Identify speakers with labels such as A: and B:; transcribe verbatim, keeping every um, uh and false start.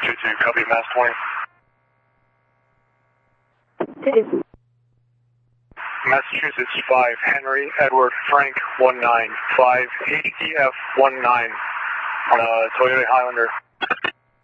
A: two two, copy, Mass twenty.
B: It is.
A: Massachusetts five, Henry Edward Frank one nine, five H D F one nine, uh, Toyota Highlander.